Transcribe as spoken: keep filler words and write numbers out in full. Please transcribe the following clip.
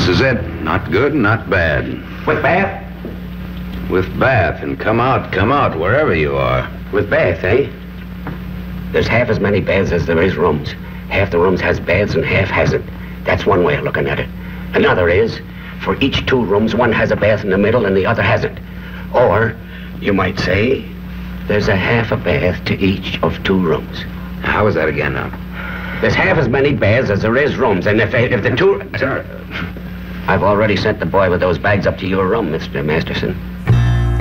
This is it. Not good, not bad. With bath? With bath, and come out, come out, wherever you are. With bath, eh? There's half as many baths as there is rooms. Half the rooms has baths and half hasn't. That's one way of looking at it. Another is, for each two rooms, one has a bath in the middle and the other hasn't. Or, you might say, there's a half a bath to each of two rooms. How is that again now? There's half as many baths as there is rooms, and if, if the two... Sir. I've already sent the boy with those bags up to your room, Mister Masterson.